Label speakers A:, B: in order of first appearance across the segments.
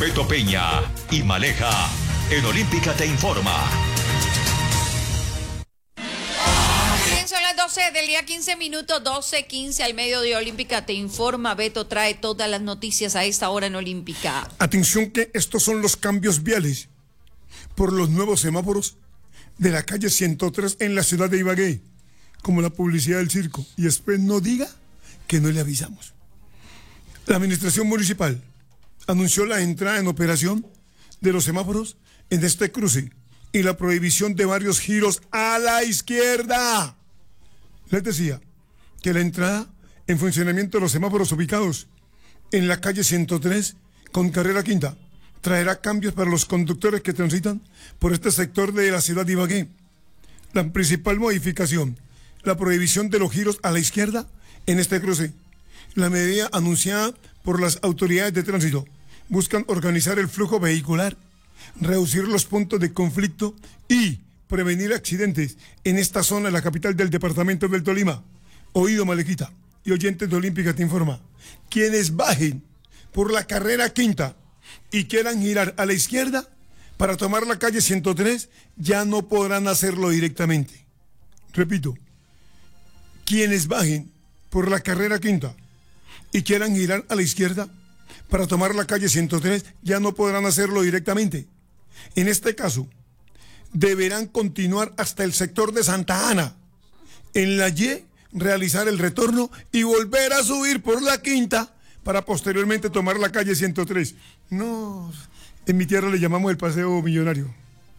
A: Beto Peña y Maleja en Olímpica te informa.
B: Bien, son las 12 del día, 15 minutos, 12:15 al mediodía. Olímpica te informa. Beto trae todas las noticias a esta hora en Olímpica.
C: Atención que estos son los cambios viales por los nuevos semáforos de la calle 103 en la ciudad de Ibagué, como la publicidad del circo. Y después no diga que no le avisamos. La administración municipal anunció la entrada en operación de los semáforos en este cruce y la prohibición de varios giros a la izquierda. Les decía que la entrada en funcionamiento de los semáforos ubicados en la calle 103 con carrera quinta traerá cambios para los conductores que transitan por este sector de la ciudad de Ibagué. La principal modificación, la prohibición de los giros a la izquierda en este cruce. La medida anunciada por las autoridades de tránsito buscan organizar el flujo vehicular, reducir los puntos de conflicto y prevenir accidentes en esta zona de la capital del departamento del Tolima. Oído, Malejita, y oyentes de Olímpica te informa. Quienes bajen por la carrera quinta y quieran girar a la izquierda para tomar la calle 103, ya no podrán hacerlo directamente. Repito, quienes bajen por la carrera quinta y quieran girar a la izquierda para tomar la calle 103, ya no podrán hacerlo directamente. En este caso, deberán continuar hasta el sector de Santa Ana. En la Y, realizar el retorno y volver a subir por la quinta para posteriormente tomar la calle 103. No, en mi tierra le llamamos el paseo millonario.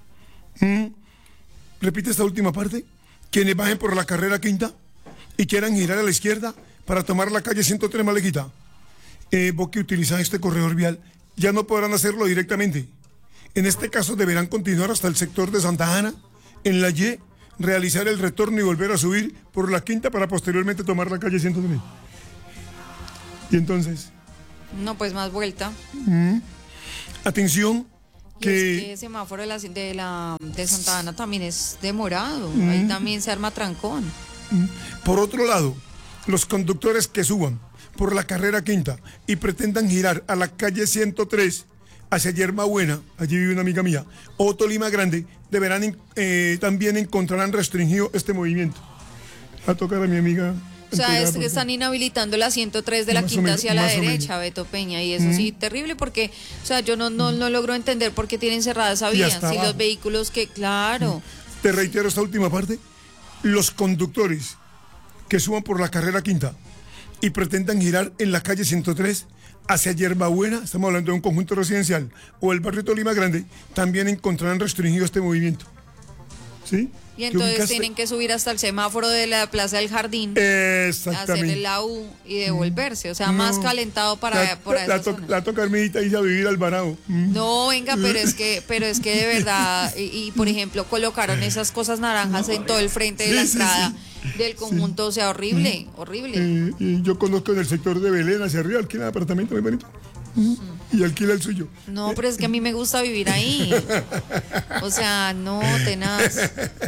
C: Repite esta última parte. Quienes bajen por la carrera quinta y quieran girar a la izquierda para tomar la calle 103, Malejita, vos que utilizás este corredor vial, ya no podrán hacerlo directamente. En este caso deberán continuar hasta el sector de Santa Ana, en la Y, realizar el retorno y volver a subir por la quinta para posteriormente tomar la calle 103. Y entonces...
B: No, pues más vuelta.
C: Atención, que...
B: Es que el semáforo de Santa Ana también es demorado. Ahí también se arma trancón.
C: Por otro lado, los conductores que suban por la carrera quinta y pretendan girar a la calle 103 hacia Yerba Buena, allí vive una amiga mía, o Tolima Grande, también encontrarán restringido este movimiento. A tocar a mi amiga.
B: O sea, es que están inhabilitando la 103 de la quinta hacia la derecha, Beto Peña, y eso sí, terrible, porque, o sea, yo no logro entender por qué tienen cerrada esa vía, si los vehículos que, claro.
C: Te reitero esta última parte, los conductores que suban por la carrera quinta y pretendan girar en la calle 103 hacia Yerba Buena, estamos hablando de un conjunto residencial, o el barrio Tolima Grande, también encontrarán restringido este movimiento. ¿Sí?
B: Y entonces tienen que subir hasta el semáforo de la Plaza del Jardín,
C: exactamente,
B: hacer la U y devolverse, o sea, más calentado por esa zona.
C: La toca Armidita y a vivir Alvarado.
B: No, venga, pero es que de verdad, y por ejemplo, colocaron esas cosas naranjas en todo el frente de la entrada del conjunto, o sea, horrible, horrible.
C: Y yo conozco en el sector de Belén hacia arriba, alquila un apartamento muy bonito. Y alquila el suyo.
B: No, pero es que a mí me gusta vivir ahí. O sea, no, tenaz.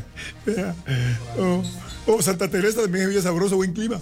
C: Santa Teresa también es bien sabroso, buen clima.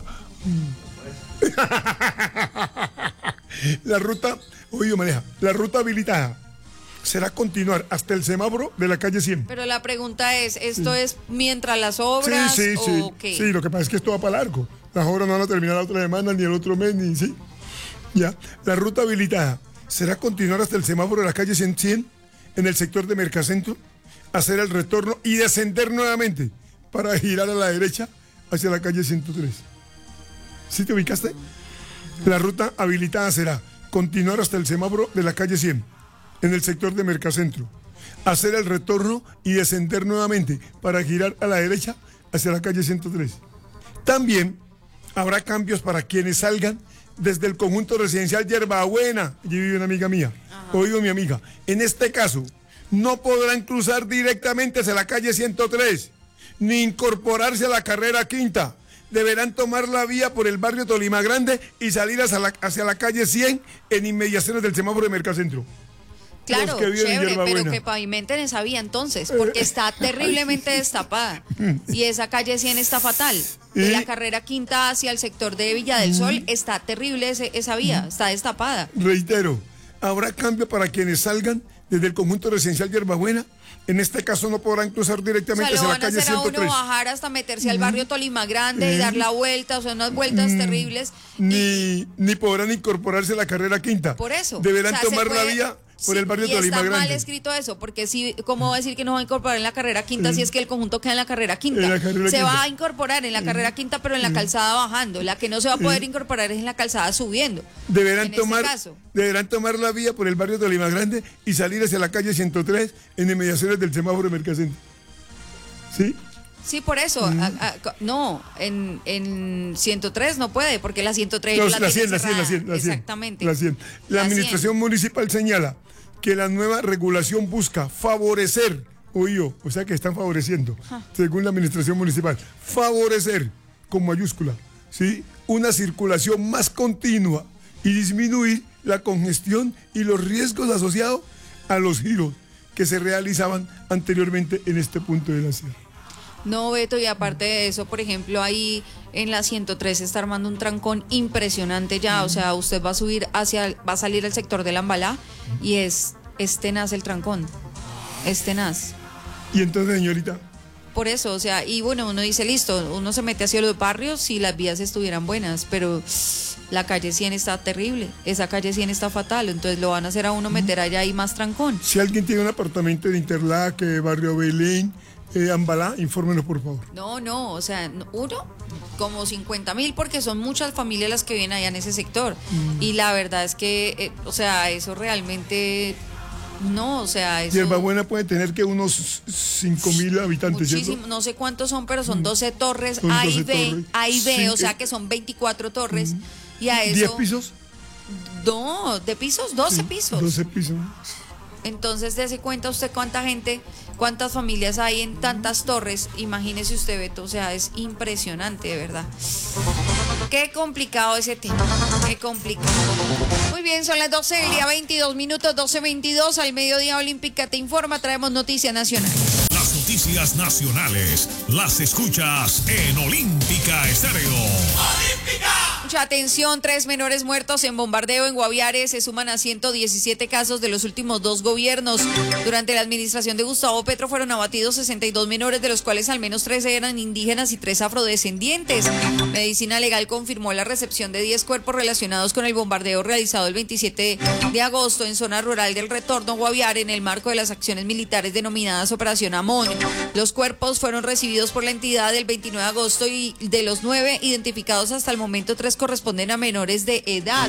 C: La ruta habilitada será continuar hasta el semáforo de la calle 100.
B: Pero la pregunta es, ¿esto es mientras las obras o qué?
C: Sí, lo que pasa es que esto va para largo. Las obras no van a terminar la otra semana, ni el otro mes, ni sí. Ya, la ruta habilitada será continuar hasta el semáforo de la calle 100 en el sector de Mercacentro, hacer el retorno y descender nuevamente para girar a la derecha hacia la calle 103. ¿Sí te ubicaste? La ruta habilitada será continuar hasta el semáforo de la calle 100 en el sector de Mercacentro, hacer el retorno y descender nuevamente para girar a la derecha hacia la calle 103. También habrá cambios para quienes salgan desde el conjunto residencial Yerba Buena, allí vive una amiga mía, oído mi amiga, en este caso no podrán cruzar directamente hacia la calle 103, ni incorporarse a la carrera quinta, deberán tomar la vía por el barrio Tolima Grande y salir hacia la calle 100 en inmediaciones del semáforo de Mercacentro.
B: Claro, chévere, pero que pavimenten esa vía entonces, porque está terriblemente destapada. Y esa calle 100 está fatal. De la carrera quinta hacia el sector de Villa del Sol está terrible esa vía, está destapada.
C: Reitero, Habrá cambio para quienes salgan desde el conjunto residencial Hierbabuena. En este caso no podrán cruzar directamente hacia la calle 103.
B: O sea, lo van a hacer a uno bajar hasta meterse al barrio Tolima Grande y dar la vuelta, o sea, unas vueltas terribles.
C: Ni podrán incorporarse a la carrera quinta.
B: Por eso.
C: Deberán tomar la vía por el barrio Tolima Grande.
B: Está mal escrito eso, porque si, ¿cómo va a decir que no va a incorporar en la carrera quinta si es que el conjunto queda en la carrera quinta? Va a incorporar en la carrera quinta, pero en la calzada bajando. La que no se va a poder incorporar es en la calzada subiendo.
C: Deberán tomar la vía por el barrio Tolima Grande y salir hacia la calle 103 en inmediaciones del semáforo de Mercacentro. ¿Sí?
B: Sí, por eso. No, en 103 no puede, porque la 103
C: no,
B: la
C: 100.
B: Exactamente.
C: La 100. La administración municipal señala que la nueva regulación busca favorecer, o sea que están favoreciendo, según la administración municipal, favorecer, con mayúscula, ¿sí?, una circulación más continua y disminuir la congestión y los riesgos asociados a los giros que se realizaban anteriormente en este punto de la ciudad.
B: No, Beto, y aparte de eso, por ejemplo, ahí en la 103 se está armando un trancón impresionante ya, o sea, usted va a salir al sector de la Ambalá y es tenaz el trancón, es tenaz.
C: Y entonces, señorita,
B: por eso, o sea, y bueno, uno dice, listo, uno se mete hacia los barrios si las vías estuvieran buenas, pero la calle 100 está terrible, esa calle 100 está fatal, entonces lo van a hacer a uno meter allá y más trancón.
C: Si alguien tiene un apartamento de Interlaque, Barrio Belén, Ambalá, infórmenos por favor.
B: No, o sea, uno, como 50.000, porque son muchas familias las que viven allá en ese sector, y la verdad es que, o sea, eso realmente... No, o sea, eso...
C: Hierbabuena puede tener que unos 5.000 habitantes,
B: muchísimo,
C: ¿cierto?
B: no sé cuántos son, pero son 12 torres, A y B, sí, o sea que son 24 torres, y a eso...
C: ¿10 pisos?
B: No, de pisos, 12 pisos.
C: 12 pisos.
B: Entonces, dése cuenta usted cuánta gente, cuántas familias hay en tantas torres, imagínese usted, Beto, o sea, es impresionante, de verdad. Qué complicado ese tema, qué complicado. Muy bien, son las 12 del día, 22 minutos, 12:22, al mediodía Olímpica te informa, traemos noticias nacionales.
A: Las noticias nacionales las escuchas en Olímpica Estéreo. ¡Olímpica!
B: Mucha atención, 3 menores muertos en bombardeo en Guaviare, se suman a 117 casos de los últimos 2 gobiernos. Durante la administración de Gustavo Petro fueron abatidos 62 menores, de los cuales al menos 13 eran indígenas y 3 afrodescendientes. Medicina Legal confirmó la recepción de 10 cuerpos relacionados con el bombardeo realizado el 27 de agosto en zona rural del Retorno, Guaviare, en el marco de las acciones militares denominadas Operación Amón. Los cuerpos fueron recibidos por la entidad el 29 de agosto y de los 9 identificados hasta el momento, 3 corresponden a menores de edad.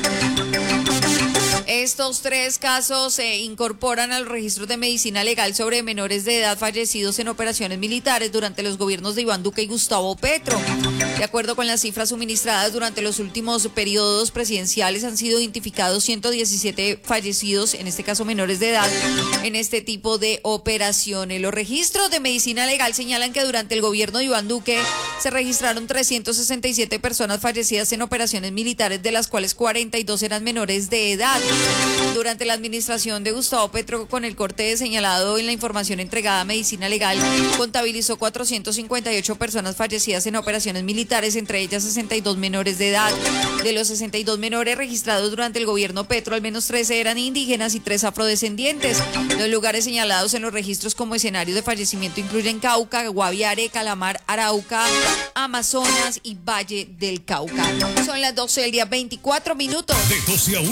B: Estos 3 casos se incorporan al registro de medicina legal sobre menores de edad fallecidos en operaciones militares durante los gobiernos de Iván Duque y Gustavo Petro. De acuerdo con las cifras suministradas durante los últimos periodos presidenciales, han sido identificados 117 fallecidos, en este caso menores de edad, en este tipo de operaciones. Los registros de medicina legal señalan que durante el gobierno de Iván Duque se registraron 367 personas fallecidas en operaciones militares, de las cuales 42 eran menores de edad. Durante la administración de Gustavo Petro, con el corte señalado en la información entregada a Medicina Legal, contabilizó 458 personas fallecidas en operaciones militares, entre ellas 62 menores de edad. De los 62 menores registrados durante el gobierno Petro, al menos 13 eran indígenas y 3 afrodescendientes. Los lugares señalados en los registros como escenarios de fallecimiento incluyen Cauca, Guaviare, Calamar, Arauca, Amazonas y Valle del Cauca. Son las 12 del día, 24 minutos.
A: De 12 a 1